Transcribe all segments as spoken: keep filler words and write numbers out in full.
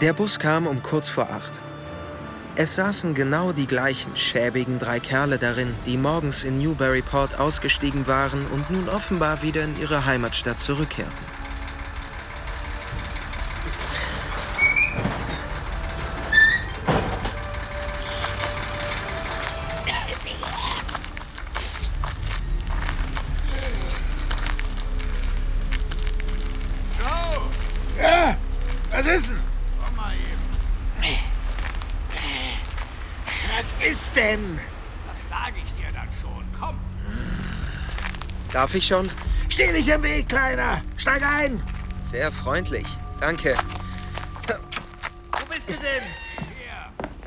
Der Bus kam um kurz vor acht. Es saßen genau die gleichen schäbigen drei Kerle darin, die morgens in Newburyport ausgestiegen waren und nun offenbar wieder in ihre Heimatstadt zurückkehrten. Was ist denn? Komm mal eben. Was ist denn? Das sage ich dir dann schon. Komm. Darf ich schon? Steh nicht im Weg, Kleiner. Steig ein. Sehr freundlich. Danke. Wo bist du denn? Hier.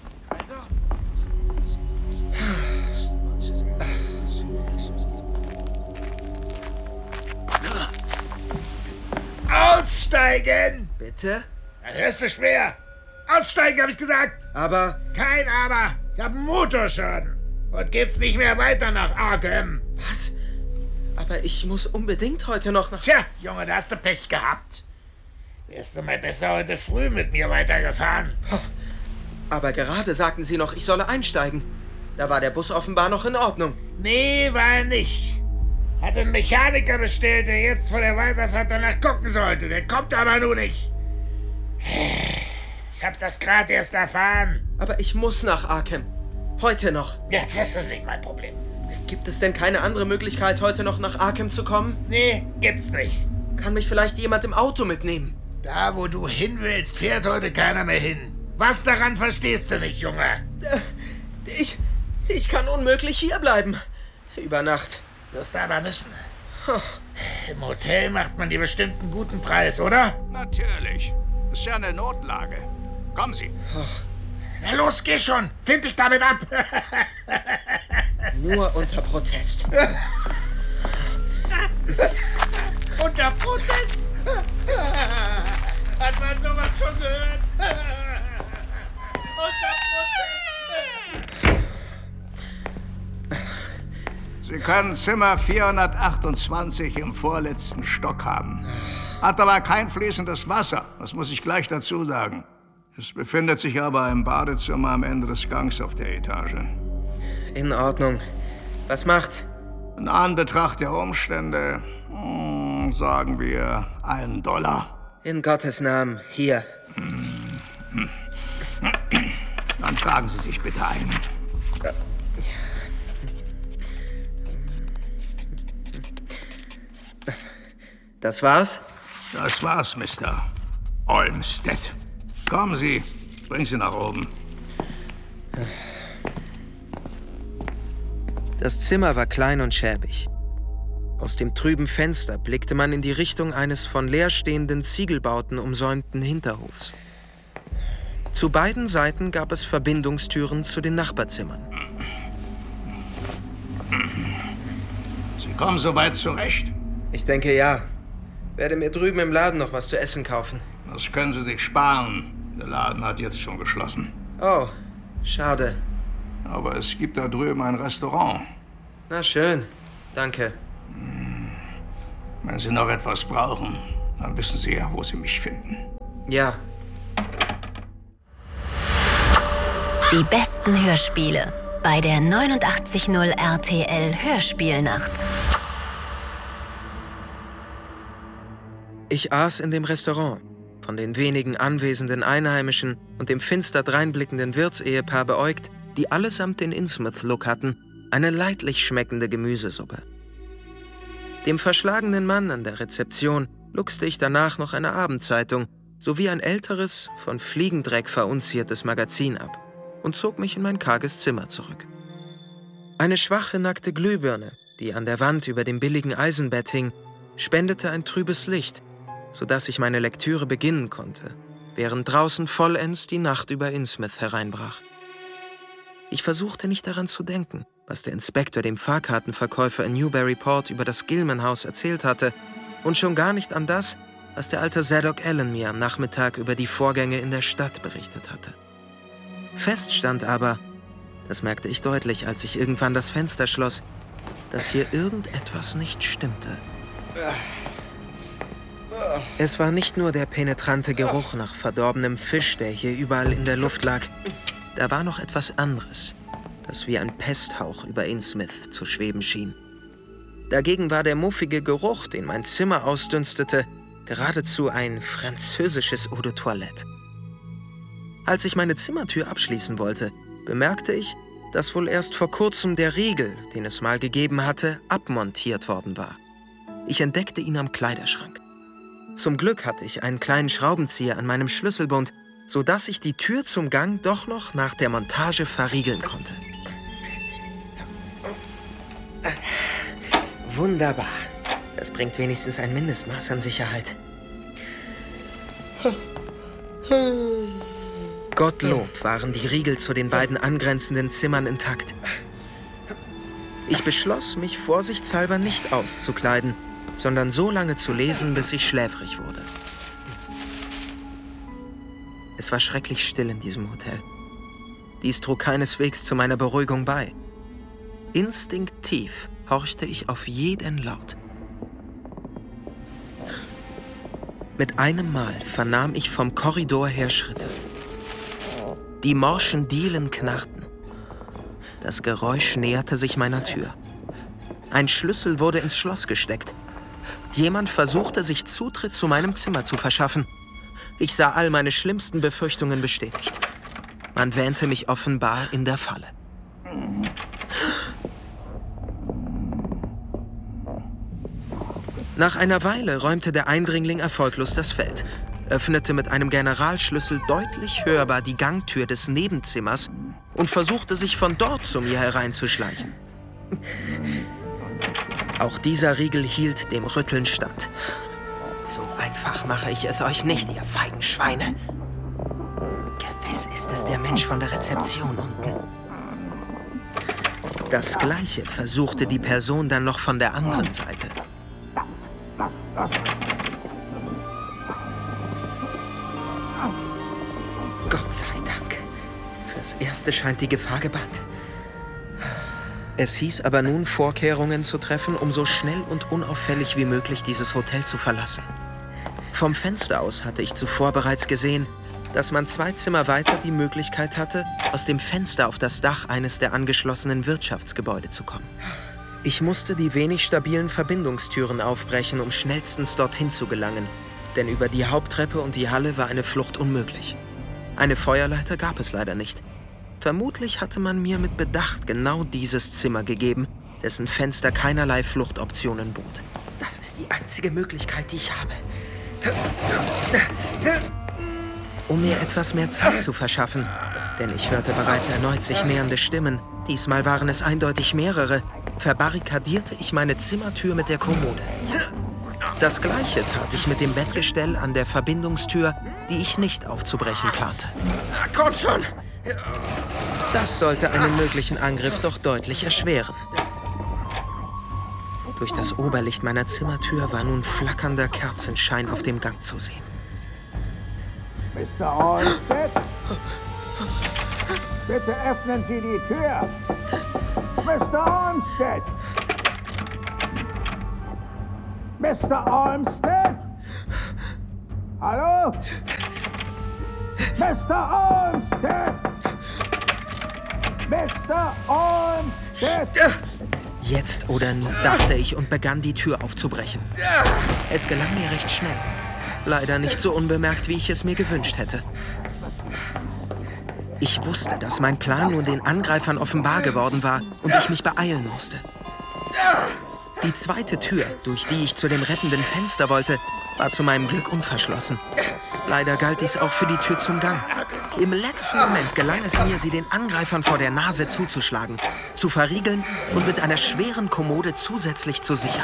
Aussteigen! Bitte? Das hörst du schwer. Aussteigen, habe ich gesagt. Aber... Kein Aber. Ich habe einen Motorschaden. Und geht's nicht mehr weiter nach Arkham. Was? Aber ich muss unbedingt heute noch nach... Tja, Junge, da hast du Pech gehabt. Wärst du mal besser heute früh mit mir weitergefahren. Aber gerade sagten Sie noch, ich solle einsteigen. Da war der Bus offenbar noch in Ordnung. Nee, war er nicht. Hat einen Mechaniker bestellt, der jetzt vor der Weiterfahrt danach gucken sollte. Der kommt aber nur nicht. Ich hab das gerade erst erfahren. Aber ich muss nach Arkham. Heute noch. Jetzt ist es nicht mein Problem. Gibt es denn keine andere Möglichkeit, heute noch nach Arkham zu kommen? Nee, gibt's nicht. Kann mich vielleicht jemand im Auto mitnehmen? Da, wo du hin willst, fährt heute keiner mehr hin. Was daran verstehst du nicht, Junge? Äh, ich... Ich kann unmöglich hierbleiben. Über Nacht. Wirst du aber müssen. Im Hotel macht man dir bestimmt einen guten Preis, oder? Natürlich. Ist ja eine Notlage. Kommen Sie. Na los, geh schon. Find dich damit ab. Nur unter Protest. Unter Protest? Hat man sowas schon gehört? Unter Protest? Sie können Zimmer vierhundertachtundzwanzig im vorletzten Stock haben. Hat aber kein fließendes Wasser, das muss ich gleich dazu sagen. Es befindet sich aber im Badezimmer am Ende des Gangs auf der Etage. In Ordnung. Was macht's? In Anbetracht der Umstände, hm, sagen wir, einen Dollar. In Gottes Namen, hier. Dann tragen Sie sich bitte ein. Das war's? Das war's, Mister Olmsted. Kommen Sie, bringen Sie nach oben. Das Zimmer war klein und schäbig. Aus dem trüben Fenster blickte man in die Richtung eines von leerstehenden Ziegelbauten umsäumten Hinterhofs. Zu beiden Seiten gab es Verbindungstüren zu den Nachbarzimmern. Sie kommen soweit zurecht? Ich denke, ja. Werde mir drüben im Laden noch was zu essen kaufen. Das können Sie sich sparen. Der Laden hat jetzt schon geschlossen. Oh, schade. Aber es gibt da drüben ein Restaurant. Na schön, danke. Wenn Sie noch etwas brauchen, dann wissen Sie ja, wo Sie mich finden. Ja. Die besten Hörspiele bei der neunundachtzig Komma null R T L Hörspielnacht. Ich aß in dem Restaurant. Von den wenigen anwesenden Einheimischen und dem finster dreinblickenden Wirtsehepaar beäugt, die allesamt den Innsmouth-Look hatten, eine leidlich schmeckende Gemüsesuppe. Dem verschlagenen Mann an der Rezeption luchste ich danach noch eine Abendzeitung sowie ein älteres, von Fliegendreck verunziertes Magazin ab und zog mich in mein karges Zimmer zurück. Eine schwache, nackte Glühbirne, die an der Wand über dem billigen Eisenbett hing, spendete ein trübes Licht, sodass ich meine Lektüre beginnen konnte, während draußen vollends die Nacht über Innsmouth hereinbrach. Ich versuchte nicht daran zu denken, was der Inspektor dem Fahrkartenverkäufer in Newburyport über das Gilman-Haus erzählt hatte, und schon gar nicht an das, was der alte Zadok Allen mir am Nachmittag über die Vorgänge in der Stadt berichtet hatte. Fest stand aber, das merkte ich deutlich, als ich irgendwann das Fenster schloss, dass hier irgendetwas nicht stimmte. Es war nicht nur der penetrante Geruch nach verdorbenem Fisch, der hier überall in der Luft lag. Da war noch etwas anderes, das wie ein Pesthauch über Innsmouth zu schweben schien. Dagegen war der muffige Geruch, den mein Zimmer ausdünstete, geradezu ein französisches Eau de Toilette. Als ich meine Zimmertür abschließen wollte, bemerkte ich, dass wohl erst vor kurzem der Riegel, den es mal gegeben hatte, abmontiert worden war. Ich entdeckte ihn am Kleiderschrank. Zum Glück hatte ich einen kleinen Schraubenzieher an meinem Schlüsselbund, sodass ich die Tür zum Gang doch noch nach der Montage verriegeln konnte. Wunderbar. Das bringt wenigstens ein Mindestmaß an Sicherheit. Gottlob waren die Riegel zu den beiden angrenzenden Zimmern intakt. Ich beschloss, mich vorsichtshalber nicht auszukleiden, sondern so lange zu lesen, bis ich schläfrig wurde. Es war schrecklich still in diesem Hotel. Dies trug keineswegs zu meiner Beruhigung bei. Instinktiv horchte ich auf jeden Laut. Mit einem Mal vernahm ich vom Korridor her Schritte. Die morschen Dielen knarrten. Das Geräusch näherte sich meiner Tür. Ein Schlüssel wurde ins Schloss gesteckt. Jemand versuchte, sich Zutritt zu meinem Zimmer zu verschaffen. Ich sah all meine schlimmsten Befürchtungen bestätigt. Man wähnte mich offenbar in der Falle. Nach einer Weile räumte der Eindringling erfolglos das Feld, öffnete mit einem Generalschlüssel deutlich hörbar die Gangtür des Nebenzimmers und versuchte, sich von dort zu mir hereinzuschleichen. Auch dieser Riegel hielt dem Rütteln stand. So einfach mache ich es euch nicht, ihr feigen Schweine. Gewiss ist es der Mensch von der Rezeption unten. Das Gleiche versuchte die Person dann noch von der anderen Seite. Gott sei Dank. Fürs Erste scheint die Gefahr gebannt. Es hieß aber nun, Vorkehrungen zu treffen, um so schnell und unauffällig wie möglich dieses Hotel zu verlassen. Vom Fenster aus hatte ich zuvor bereits gesehen, dass man zwei Zimmer weiter die Möglichkeit hatte, aus dem Fenster auf das Dach eines der angeschlossenen Wirtschaftsgebäude zu kommen. Ich musste die wenig stabilen Verbindungstüren aufbrechen, um schnellstens dorthin zu gelangen, denn über die Haupttreppe und die Halle war eine Flucht unmöglich. Eine Feuerleiter gab es leider nicht. Vermutlich hatte man mir mit Bedacht genau dieses Zimmer gegeben, dessen Fenster keinerlei Fluchtoptionen bot. Das ist die einzige Möglichkeit, die ich habe. Um mir etwas mehr Zeit zu verschaffen, denn ich hörte bereits erneut sich nähernde Stimmen, diesmal waren es eindeutig mehrere, verbarrikadierte ich meine Zimmertür mit der Kommode. Das Gleiche tat ich mit dem Bettgestell an der Verbindungstür, die ich nicht aufzubrechen plante. Komm schon! Das sollte einen möglichen Angriff doch deutlich erschweren. Durch das Oberlicht meiner Zimmertür war nun flackernder Kerzenschein auf dem Gang zu sehen. Mister Olmsted? Bitte öffnen Sie die Tür! Mister Olmsted! Mister Olmsted? Hallo? Mister Olmsted! Mister Olmsted! Jetzt oder nie, dachte ich und begann, die Tür aufzubrechen. Es gelang mir recht schnell. Leider nicht so unbemerkt, wie ich es mir gewünscht hätte. Ich wusste, dass mein Plan nun den Angreifern offenbar geworden war und ich mich beeilen musste. Die zweite Tür, durch die ich zu dem rettenden Fenster wollte, war zu meinem Glück unverschlossen. Leider galt dies auch für die Tür zum Gang. Im letzten Moment gelang es mir, sie den Angreifern vor der Nase zuzuschlagen, zu verriegeln und mit einer schweren Kommode zusätzlich zu sichern.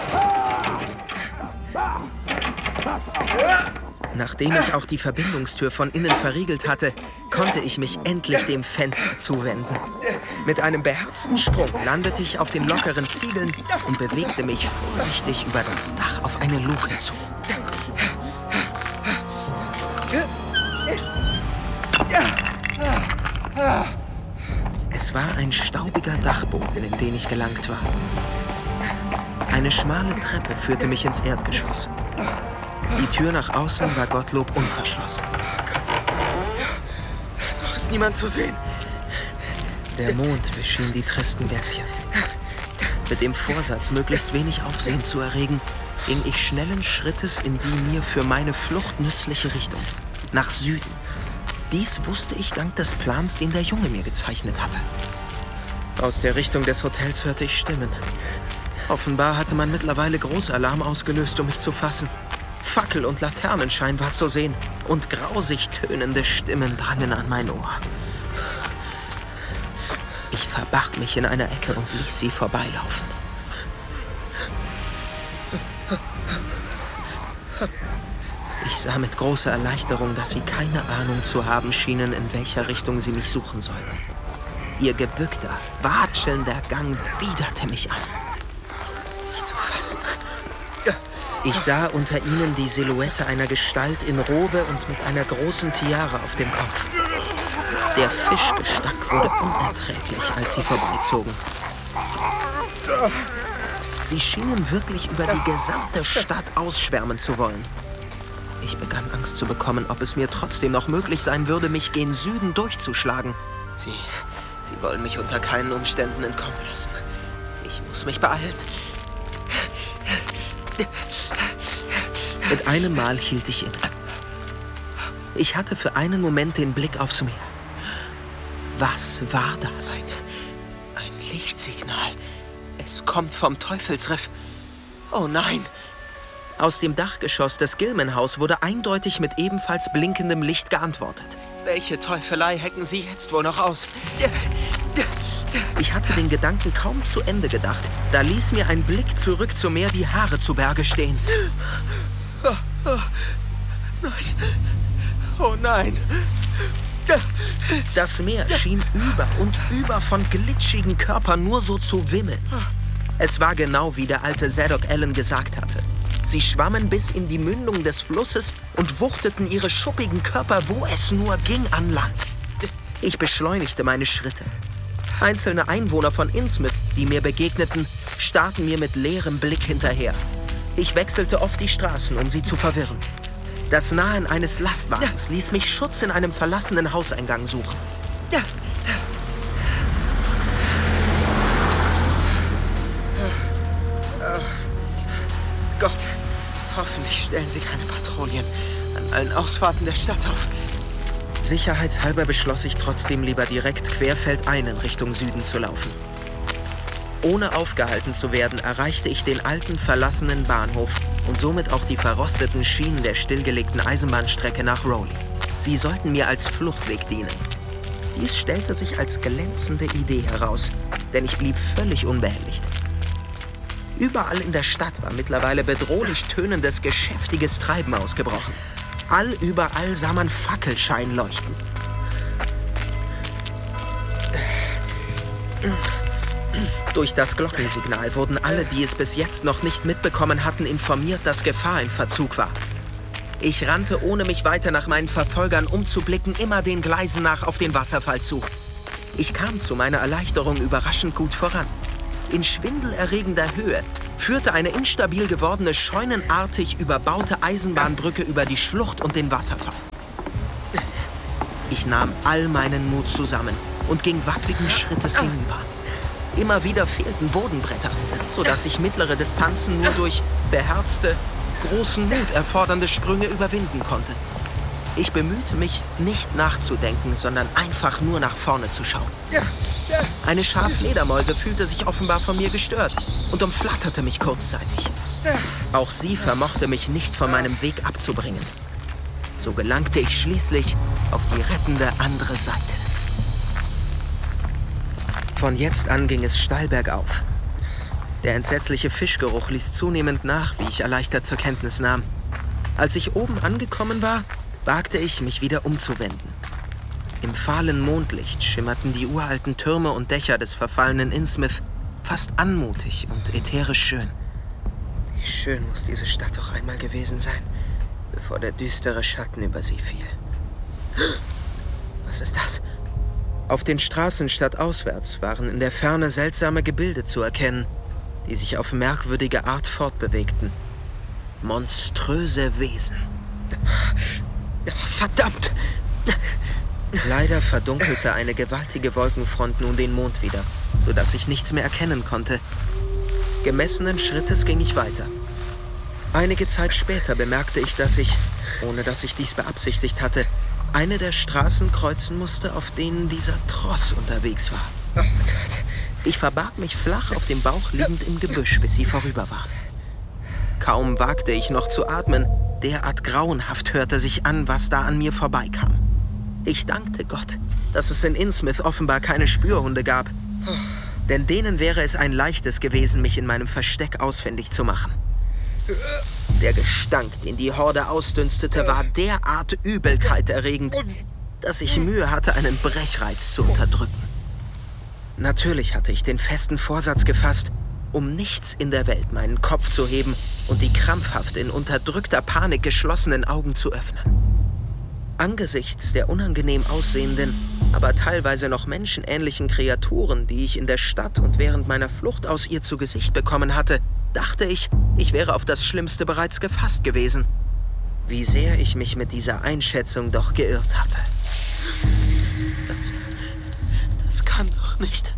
Nachdem ich auch die Verbindungstür von innen verriegelt hatte, konnte ich mich endlich dem Fenster zuwenden. Mit einem beherzten Sprung landete ich auf den lockeren Ziegeln und bewegte mich vorsichtig über das Dach auf eine Luke zu. Es war ein staubiger Dachboden, in den ich gelangt war. Eine schmale Treppe führte mich ins Erdgeschoss. Die Tür nach außen war Gottlob unverschlossen. Oh Gott. Ja. Noch ist niemand zu sehen. Der Mond beschien die tristen Gässchen. Mit dem Vorsatz, möglichst wenig Aufsehen zu erregen, ging ich schnellen Schrittes in die mir für meine Flucht nützliche Richtung. Nach Süden. Dies wusste ich dank des Plans, den der Junge mir gezeichnet hatte. Aus der Richtung des Hotels hörte ich Stimmen. Offenbar hatte man mittlerweile Großalarm ausgelöst, um mich zu fassen. Fackel und Laternenschein war zu sehen und grausig tönende Stimmen drangen an mein Ohr. Ich verbarg mich in einer Ecke und ließ sie vorbeilaufen. Ich sah mit großer Erleichterung, dass sie keine Ahnung zu haben schienen, in welcher Richtung sie mich suchen sollten. Ihr gebückter, watschelnder Gang widerte mich an. Nicht zu fassen. Ich sah unter ihnen die Silhouette einer Gestalt in Robe und mit einer großen Tiara auf dem Kopf. Der Fischgestank wurde unerträglich, als sie vorbeizogen. Sie schienen wirklich über die gesamte Stadt ausschwärmen zu wollen. Ich begann Angst zu bekommen, ob es mir trotzdem noch möglich sein würde, mich gen Süden durchzuschlagen. Sie, sie wollen mich unter keinen Umständen entkommen lassen. Ich muss mich beeilen. Mit einem Mal hielt ich inne. Ich hatte für einen Moment den Blick aufs Meer. Was war das? Ein, ein Lichtsignal. Es kommt vom Teufelsriff. Oh nein! Aus dem Dachgeschoss des Gilman-Haus wurde eindeutig mit ebenfalls blinkendem Licht geantwortet. Welche Teufelei hecken Sie jetzt wohl noch aus? Ich hatte den Gedanken kaum zu Ende gedacht. Da ließ mir ein Blick zurück zum Meer die Haare zu Berge stehen. Oh, oh, nein. Oh nein. Das Meer schien über und über von glitschigen Körpern nur so zu wimmeln. Es war genau wie der alte Zadok Allen gesagt hatte. Sie schwammen bis in die Mündung des Flusses und wuchteten ihre schuppigen Körper, wo es nur ging, an Land. Ich beschleunigte meine Schritte. Einzelne Einwohner von Innsmouth, die mir begegneten, starrten mir mit leerem Blick hinterher. Ich wechselte oft die Straßen, um sie zu verwirren. Das Nahen eines Lastwagens ließ mich Schutz in einem verlassenen Hauseingang suchen. Gott, hoffentlich stellen Sie keine Patrouillen an allen Ausfahrten der Stadt auf. Sicherheitshalber beschloss ich trotzdem lieber direkt querfeldein in Richtung Süden zu laufen. Ohne aufgehalten zu werden, erreichte ich den alten, verlassenen Bahnhof und somit auch die verrosteten Schienen der stillgelegten Eisenbahnstrecke nach Rowley. Sie sollten mir als Fluchtweg dienen. Dies stellte sich als glänzende Idee heraus, denn ich blieb völlig unbehelligt. Überall in der Stadt war mittlerweile bedrohlich tönendes, geschäftiges Treiben ausgebrochen. Allüberall sah man Fackelschein leuchten. Durch das Glockensignal wurden alle, die es bis jetzt noch nicht mitbekommen hatten, informiert, dass Gefahr im Verzug war. Ich rannte, ohne mich weiter nach meinen Verfolgern umzublicken, immer den Gleisen nach auf den Wasserfall zu. Ich kam zu meiner Erleichterung überraschend gut voran. In schwindelerregender Höhe führte eine instabil gewordene, scheunenartig überbaute Eisenbahnbrücke über die Schlucht und den Wasserfall. Ich nahm all meinen Mut zusammen und ging wackeligen Schrittes hinüber. Immer wieder fehlten Bodenbretter, sodass ich mittlere Distanzen nur durch beherzte, großen Mut erfordernde Sprünge überwinden konnte. Ich bemühte mich, nicht nachzudenken, sondern einfach nur nach vorne zu schauen. Eine Schar Fledermäuse fühlte sich offenbar von mir gestört und umflatterte mich kurzzeitig. Auch sie vermochte mich nicht von meinem Weg abzubringen. So gelangte ich schließlich auf die rettende andere Seite. Von jetzt an ging es steil bergauf. Der entsetzliche Fischgeruch ließ zunehmend nach, wie ich erleichtert zur Kenntnis nahm. Als ich oben angekommen war, wagte ich, mich wieder umzuwenden. Im fahlen Mondlicht schimmerten die uralten Türme und Dächer des verfallenen Innsmouth fast anmutig und ätherisch schön. Wie schön muss diese Stadt doch einmal gewesen sein, bevor der düstere Schatten über sie fiel. Was ist das? Auf den Straßen stadtauswärts waren in der Ferne seltsame Gebilde zu erkennen, die sich auf merkwürdige Art fortbewegten. Monströse Wesen. Verdammt! Leider verdunkelte eine gewaltige Wolkenfront nun den Mond wieder, sodass ich nichts mehr erkennen konnte. Gemessenen Schrittes ging ich weiter. Einige Zeit später bemerkte ich, dass ich, ohne dass ich dies beabsichtigt hatte, eine der Straßen kreuzen musste, auf denen dieser Tross unterwegs war. Oh Gott. Ich verbarg mich flach auf dem Bauch liegend im Gebüsch, bis sie vorüber waren. Kaum wagte ich noch zu atmen, derart grauenhaft hörte sich an, was da an mir vorbeikam. Ich dankte Gott, dass es in Innsmouth offenbar keine Spürhunde gab. Denn denen wäre es ein leichtes gewesen, mich in meinem Versteck ausfindig zu machen. Der Gestank, den die Horde ausdünstete, war derart übelkeiterregend, dass ich Mühe hatte, einen Brechreiz zu unterdrücken. Natürlich hatte ich den festen Vorsatz gefasst, um nichts in der Welt meinen Kopf zu heben und die krampfhaft in unterdrückter Panik geschlossenen Augen zu öffnen. Angesichts der unangenehm aussehenden, aber teilweise noch menschenähnlichen Kreaturen, die ich in der Stadt und während meiner Flucht aus ihr zu Gesicht bekommen hatte, dachte ich, ich wäre auf das Schlimmste bereits gefasst gewesen. Wie sehr ich mich mit dieser Einschätzung doch geirrt hatte. Das, das kann doch nicht...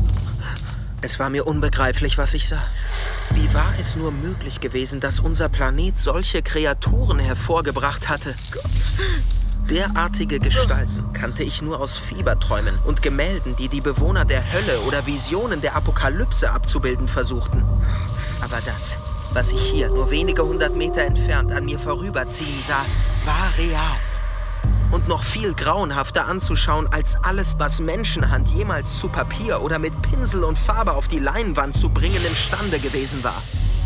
Es war mir unbegreiflich, was ich sah. Wie war es nur möglich gewesen, dass unser Planet solche Kreaturen hervorgebracht hatte? Gott. Derartige Gestalten kannte ich nur aus Fieberträumen und Gemälden, die die Bewohner der Hölle oder Visionen der Apokalypse abzubilden versuchten. Aber das, was ich hier nur wenige hundert Meter entfernt an mir vorüberziehen sah, war real. Und noch viel grauenhafter anzuschauen als alles, was Menschenhand jemals zu Papier oder mit Pinsel und Farbe auf die Leinwand zu bringen imstande gewesen war.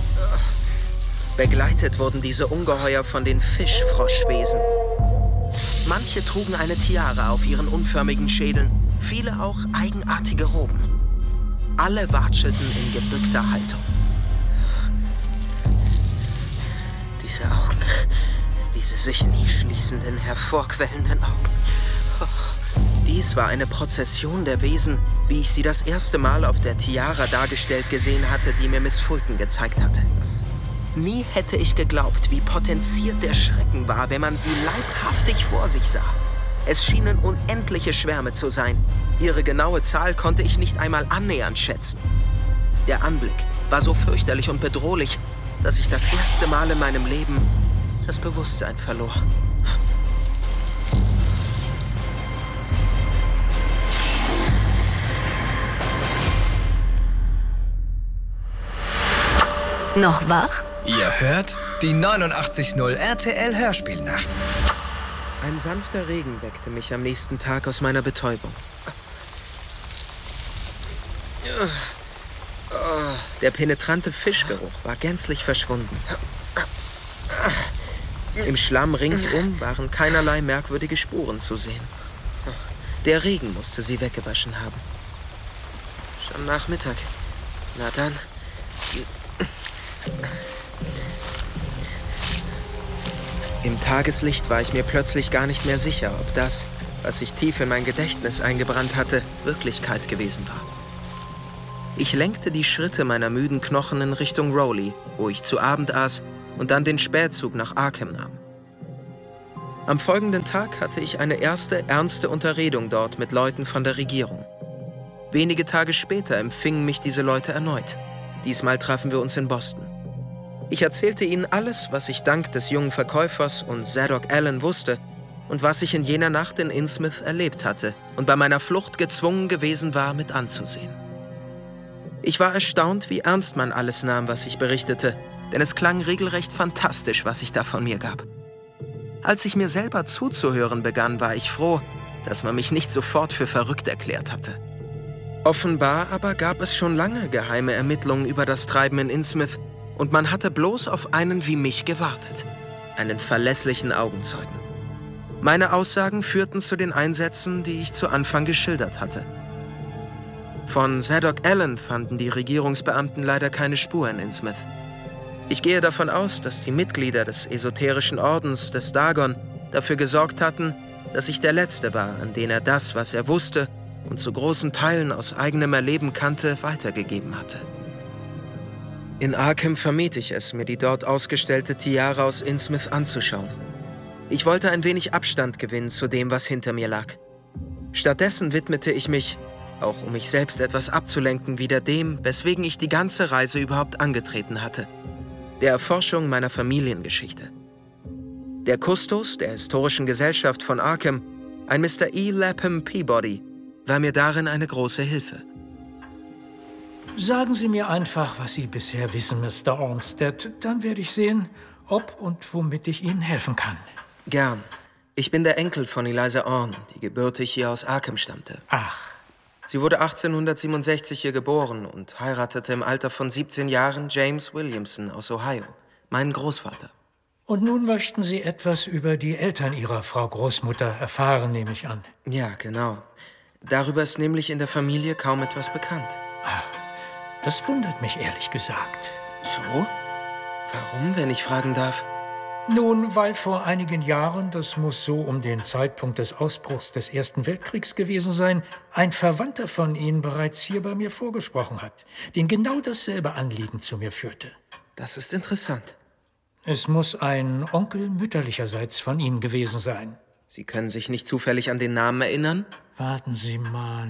Begleitet wurden diese Ungeheuer von den Fischfroschwesen. Manche trugen eine Tiara auf ihren unförmigen Schädeln, viele auch eigenartige Roben. Alle watschelten in gebückter Haltung. Diese Augen, diese sich nie schließenden, hervorquellenden Augen. Oh, dies war eine Prozession der Wesen, wie ich sie das erste Mal auf der Tiara dargestellt gesehen hatte, die mir Miss Fulton gezeigt hatte. Nie hätte ich geglaubt, wie potenziert der Schrecken war, wenn man sie leibhaftig vor sich sah. Es schienen unendliche Schwärme zu sein. Ihre genaue Zahl konnte ich nicht einmal annähernd schätzen. Der Anblick war so fürchterlich und bedrohlich, dass ich das erste Mal in meinem Leben das Bewusstsein verlor. Noch wach? Ihr hört die neunundachtzig Komma null R T L Hörspielnacht. Ein sanfter Regen weckte mich am nächsten Tag aus meiner Betäubung. Der penetrante Fischgeruch war gänzlich verschwunden. Im Schlamm ringsum waren keinerlei merkwürdige Spuren zu sehen. Der Regen musste sie weggewaschen haben. Schon Nachmittag. Na dann. Im Tageslicht war ich mir plötzlich gar nicht mehr sicher, ob das, was sich tief in mein Gedächtnis eingebrannt hatte, Wirklichkeit gewesen war. Ich lenkte die Schritte meiner müden Knochen in Richtung Rowley, wo ich zu Abend aß und dann den Spätzug nach Arkham nahm. Am folgenden Tag hatte ich eine erste ernste Unterredung dort mit Leuten von der Regierung. Wenige Tage später empfingen mich diese Leute erneut. Diesmal trafen wir uns in Boston. Ich erzählte ihnen alles, was ich dank des jungen Verkäufers und Zadok Allen wusste und was ich in jener Nacht in Innsmouth erlebt hatte und bei meiner Flucht gezwungen gewesen war, mit anzusehen. Ich war erstaunt, wie ernst man alles nahm, was ich berichtete, denn es klang regelrecht fantastisch, was ich da von mir gab. Als ich mir selber zuzuhören begann, war ich froh, dass man mich nicht sofort für verrückt erklärt hatte. Offenbar aber gab es schon lange geheime Ermittlungen über das Treiben in Innsmouth und man hatte bloß auf einen wie mich gewartet, einen verlässlichen Augenzeugen. Meine Aussagen führten zu den Einsätzen, die ich zu Anfang geschildert hatte. Von Zadok Allen fanden die Regierungsbeamten leider keine Spur in Innsmouth. Ich gehe davon aus, dass die Mitglieder des esoterischen Ordens des Dagon dafür gesorgt hatten, dass ich der Letzte war, an den er das, was er wusste und zu großen Teilen aus eigenem Erleben kannte, weitergegeben hatte. In Arkham vermied ich es, mir die dort ausgestellte Tiara aus Innsmouth anzuschauen. Ich wollte ein wenig Abstand gewinnen zu dem, was hinter mir lag. Stattdessen widmete ich mich, auch um mich selbst etwas abzulenken, wieder dem, weswegen ich die ganze Reise überhaupt angetreten hatte: der Erforschung meiner Familiengeschichte. Der Kustos der Historischen Gesellschaft von Arkham, ein Mister E. Lapham Peabody, war mir darin eine große Hilfe. Sagen Sie mir einfach, was Sie bisher wissen, Mister Ormsted. Dann werde ich sehen, ob und womit ich Ihnen helfen kann. Gern. Ich bin der Enkel von Eliza Orne, die gebürtig hier aus Arkham stammte. Ach. Sie wurde achtzehnhundertsiebenundsechzig hier geboren und heiratete im Alter von siebzehn Jahren James Williamson aus Ohio, meinen Großvater. Und nun möchten Sie etwas über die Eltern Ihrer Frau Großmutter erfahren, nehme ich an. Ja, genau. Darüber ist nämlich in der Familie kaum etwas bekannt. Ah, das wundert mich ehrlich gesagt. So? Warum, wenn ich fragen darf? Nun, weil vor einigen Jahren, das muss so um den Zeitpunkt des Ausbruchs des Ersten Weltkriegs gewesen sein, ein Verwandter von Ihnen bereits hier bei mir vorgesprochen hat, den genau dasselbe Anliegen zu mir führte. Das ist interessant. Es muss ein Onkel mütterlicherseits von Ihnen gewesen sein. Sie können sich nicht zufällig an den Namen erinnern? Warten Sie mal.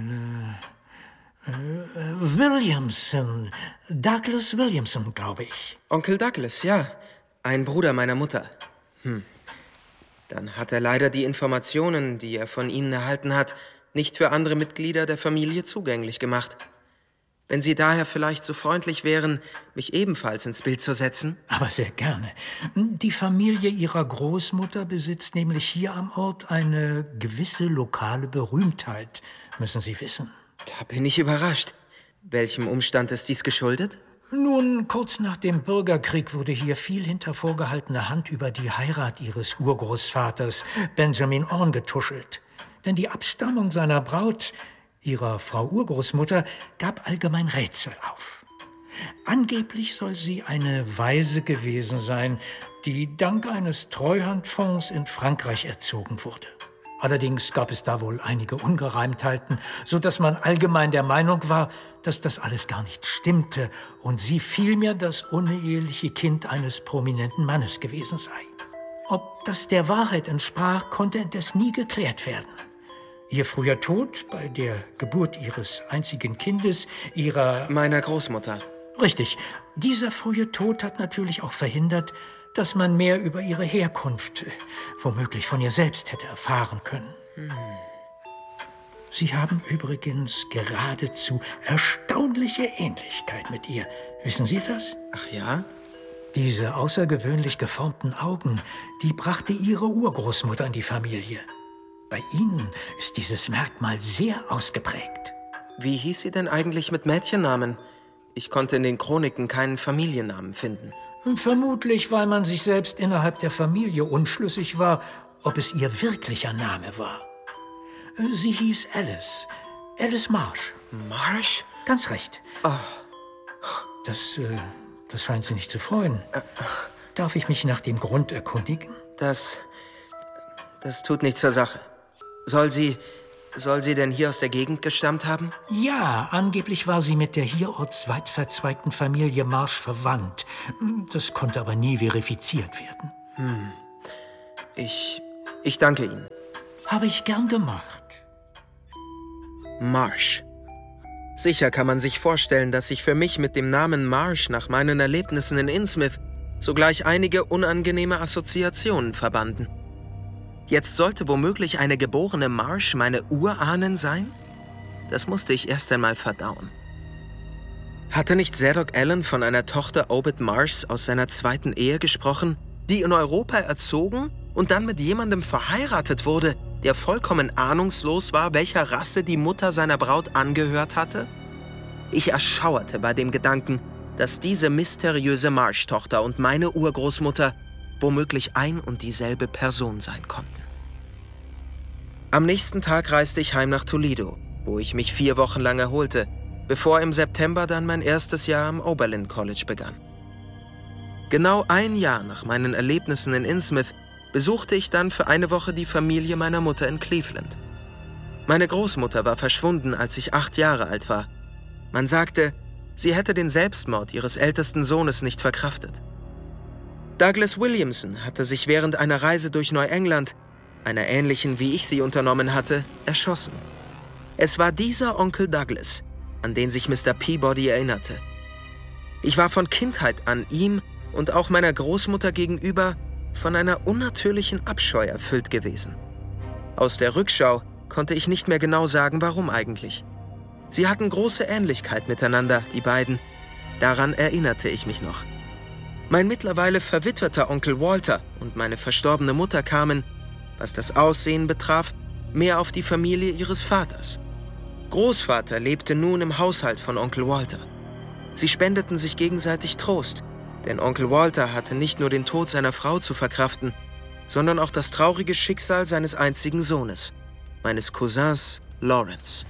Äh, äh, Williamson. Douglas Williamson, glaube ich. Onkel Douglas, ja. Ein Bruder meiner Mutter. Hm. Dann hat er leider die Informationen, die er von Ihnen erhalten hat, nicht für andere Mitglieder der Familie zugänglich gemacht. Wenn Sie daher vielleicht so freundlich wären, mich ebenfalls ins Bild zu setzen? Aber sehr gerne. Die Familie Ihrer Großmutter besitzt nämlich hier am Ort eine gewisse lokale Berühmtheit, müssen Sie wissen. Da bin ich überrascht. Welchem Umstand ist dies geschuldet? Nun, kurz nach dem Bürgerkrieg wurde hier viel hinter vorgehaltener Hand über die Heirat Ihres Urgroßvaters Benjamin Orne getuschelt. Denn die Abstammung seiner Braut, Ihrer Frau Urgroßmutter, gab allgemein Rätsel auf. Angeblich soll sie eine Waise gewesen sein, die dank eines Treuhandfonds in Frankreich erzogen wurde. Allerdings gab es da wohl einige Ungereimtheiten, so dass man allgemein der Meinung war, dass das alles gar nicht stimmte und sie vielmehr das uneheliche Kind eines prominenten Mannes gewesen sei. Ob das der Wahrheit entsprach, konnte indes nie geklärt werden. Ihr früher Tod bei der Geburt ihres einzigen Kindes, ihrer... Meiner Großmutter. Richtig. Dieser frühe Tod hat natürlich auch verhindert, dass man mehr über ihre Herkunft, womöglich von ihr selbst, hätte erfahren können. Hm. Sie haben übrigens geradezu erstaunliche Ähnlichkeit mit ihr. Wissen Sie das? Ach ja? Diese außergewöhnlich geformten Augen, die brachte Ihre Urgroßmutter in die Familie. Bei Ihnen ist dieses Merkmal sehr ausgeprägt. Wie hieß sie denn eigentlich mit Mädchennamen? Ich konnte in den Chroniken keinen Familiennamen finden. Vermutlich, weil man sich selbst innerhalb der Familie unschlüssig war, ob es ihr wirklicher Name war. Sie hieß Alice. Alice Marsh. Marsh? Ganz recht. Oh. Das, äh, das scheint Sie nicht zu freuen. Darf ich mich nach dem Grund erkundigen? Das... das tut nichts zur Sache. Soll sie... Soll sie denn hier aus der Gegend gestammt haben? Ja, angeblich war sie mit der hierorts weit verzweigten Familie Marsh verwandt. Das konnte aber nie verifiziert werden. Hm. Ich... ich danke Ihnen. Habe ich gern gemacht. Marsh. Sicher kann man sich vorstellen, dass sich für mich mit dem Namen Marsh nach meinen Erlebnissen in Innsmouth sogleich einige unangenehme Assoziationen verbanden. Jetzt sollte womöglich eine geborene Marsh meine Urahnen sein? Das musste ich erst einmal verdauen. Hatte nicht Zadok Allen von einer Tochter Obed Marshs aus seiner zweiten Ehe gesprochen, die in Europa erzogen und dann mit jemandem verheiratet wurde, der vollkommen ahnungslos war, welcher Rasse die Mutter seiner Braut angehört hatte? Ich erschauerte bei dem Gedanken, dass diese mysteriöse Marsh-Tochter und meine Urgroßmutter womöglich ein und dieselbe Person sein konnten. Am nächsten Tag reiste ich heim nach Toledo, wo ich mich vier Wochen lang erholte, bevor im September dann mein erstes Jahr am Oberlin College begann. Genau ein Jahr nach meinen Erlebnissen in Innsmouth besuchte ich dann für eine Woche die Familie meiner Mutter in Cleveland. Meine Großmutter war verschwunden, als ich acht Jahre alt war. Man sagte, Sie hätte den Selbstmord ihres ältesten Sohnes nicht verkraftet. Douglas Williamson hatte sich während einer Reise durch Neuengland, einer ähnlichen wie ich sie unternommen hatte, erschossen. Es war dieser Onkel Douglas, an den sich Mister Peabody erinnerte. Ich war von Kindheit an ihm und auch meiner Großmutter gegenüber von einer unnatürlichen Abscheu erfüllt gewesen. Aus der Rückschau konnte ich nicht mehr genau sagen, warum eigentlich. Sie hatten große Ähnlichkeit miteinander, die beiden. Daran erinnerte ich mich noch. Mein mittlerweile verwitweter Onkel Walter und meine verstorbene Mutter kamen, was das Aussehen betraf, mehr auf die Familie ihres Vaters. Großvater lebte nun im Haushalt von Onkel Walter. Sie spendeten sich gegenseitig Trost, denn Onkel Walter hatte nicht nur den Tod seiner Frau zu verkraften, sondern auch das traurige Schicksal seines einzigen Sohnes, meines Cousins Lawrence.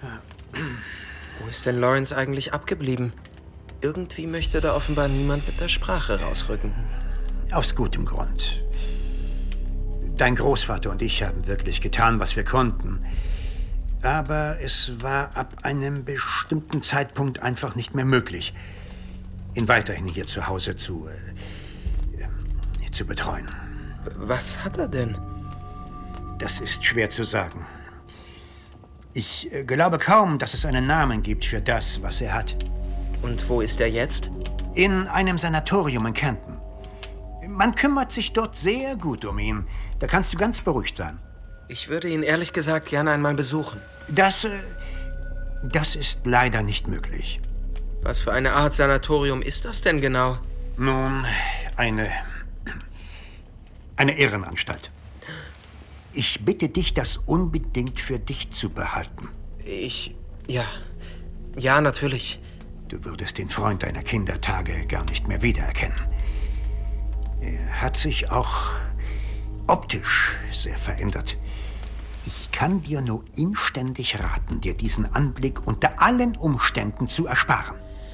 Wo ist denn Lawrence eigentlich abgeblieben? Irgendwie möchte da offenbar niemand mit der Sprache rausrücken. Aus gutem Grund. Dein Großvater und ich haben wirklich getan, was wir konnten. Aber es war ab einem bestimmten Zeitpunkt einfach nicht mehr möglich, ihn weiterhin hier zu Hause zu, äh, zu betreuen. Was hat er denn? Das ist schwer zu sagen. Ich äh, glaube kaum, dass es einen Namen gibt für das, was er hat. Und wo ist er jetzt? In einem Sanatorium in Canton. Man kümmert sich dort sehr gut um ihn. Da kannst du ganz beruhigt sein. Ich würde ihn ehrlich gesagt gerne einmal besuchen. Das, äh, das ist leider nicht möglich. Was für eine Art Sanatorium ist das denn genau? Nun, eine, eine Irrenanstalt. Ich bitte dich, das unbedingt für dich zu behalten. Ich, ja, ja, natürlich. Du würdest den Freund deiner Kindertage gar nicht mehr wiedererkennen. Er hat sich auch optisch sehr verändert. Ich kann dir nur inständig raten, dir diesen Anblick unter allen Umständen zu ersparen.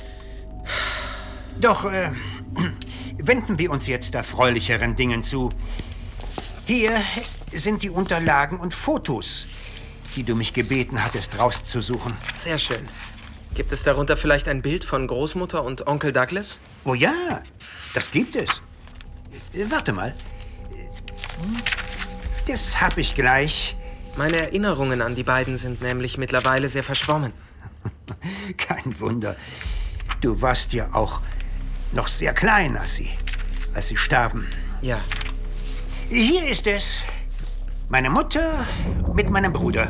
Doch äh, wenden wir uns jetzt erfreulicheren Dingen zu. Hier sind die Unterlagen und Fotos, die du mich gebeten hattest, rauszusuchen. Sehr schön. Gibt es darunter vielleicht ein Bild von Großmutter und Onkel Douglas? Oh ja, das gibt es. Warte mal. Das hab ich gleich. Meine Erinnerungen an die beiden sind nämlich mittlerweile sehr verschwommen. Kein Wunder. Du warst ja auch noch sehr klein, als sie, als sie starben. Ja. Hier ist es. Meine Mutter mit meinem Bruder.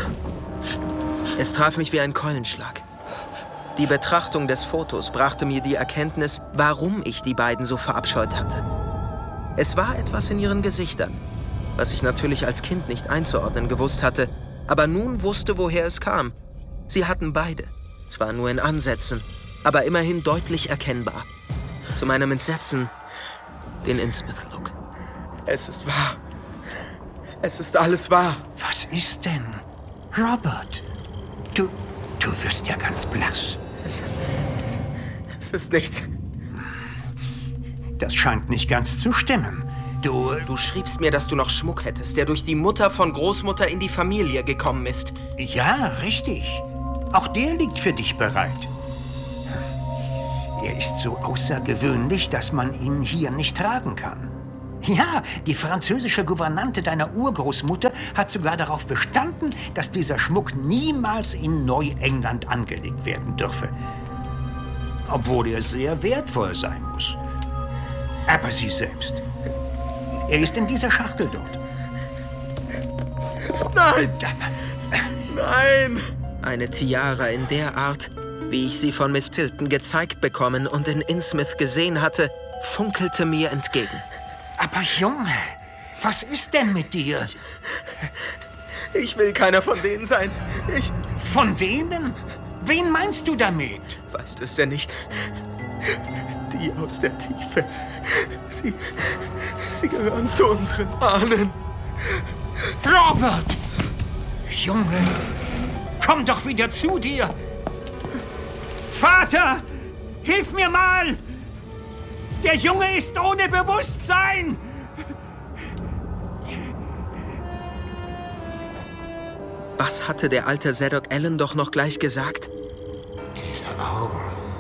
Es traf mich wie ein Keulenschlag. Die Betrachtung des Fotos brachte mir die Erkenntnis, warum ich die beiden so verabscheut hatte. Es war etwas in ihren Gesichtern, was ich natürlich als Kind nicht einzuordnen gewusst hatte, aber nun wusste, woher es kam. Sie hatten beide, zwar nur in Ansätzen, aber immerhin deutlich erkennbar. Zu meinem Entsetzen den Innsmouth-Look. Es ist wahr. Es ist alles wahr. Was ist denn? Robert, du, du wirst ja ganz blass. Es, es ist nichts. Das scheint nicht ganz zu stimmen. Du... Du schriebst mir, dass du noch Schmuck hättest, der durch die Mutter von Großmutter in die Familie gekommen ist. Ja, richtig. Auch der liegt für dich bereit. Er ist so außergewöhnlich, dass man ihn hier nicht tragen kann. Ja, die französische Gouvernante deiner Urgroßmutter hat sogar darauf bestanden, dass dieser Schmuck niemals in Neuengland angelegt werden dürfe. Obwohl er sehr wertvoll sein muss. Aber sie selbst. Er ist in dieser Schachtel dort. Nein! Nein! Eine Tiara in der Art, wie ich sie von Miss Tilton gezeigt bekommen und in Innsmouth gesehen hatte, funkelte mir entgegen. Aber Junge, was ist denn mit dir? Ich, ich will keiner von denen sein. Ich... Von denen? Wen meinst du damit? Weißt du es denn nicht? Die aus der Tiefe. Sie... Sie gehören zu unseren Ahnen. Robert! Junge, komm doch wieder zu dir. Vater, hilf mir mal! Der Junge ist ohne Bewusstsein! Was hatte der alte Zadok Allen doch noch gleich gesagt? Diese Augen.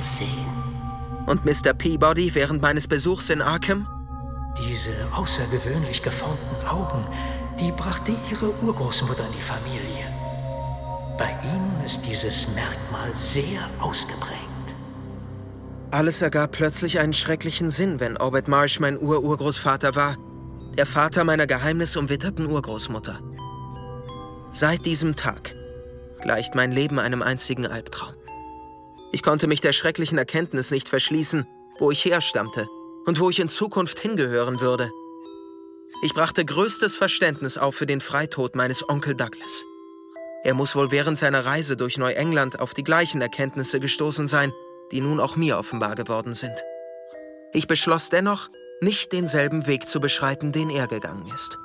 gesehen. Und Mister Peabody während meines Besuchs in Arkham? Diese außergewöhnlich geformten Augen, die brachte ihre Urgroßmutter in die Familie. Bei ihnen ist dieses Merkmal sehr ausgeprägt. Alles ergab plötzlich einen schrecklichen Sinn, wenn Obed Marsh mein Ururgroßvater war. Der Vater meiner geheimnisumwitterten Urgroßmutter. Seit diesem Tag gleicht mein Leben einem einzigen Albtraum. Ich konnte mich der schrecklichen Erkenntnis nicht verschließen, wo ich herstammte und wo ich in Zukunft hingehören würde. Ich brachte größtes Verständnis auf für den Freitod meines Onkel Douglas. Er muss wohl während seiner Reise durch Neuengland auf die gleichen Erkenntnisse gestoßen sein, die nun auch mir offenbar geworden sind. Ich beschloss dennoch, nicht denselben Weg zu beschreiten, den er gegangen ist.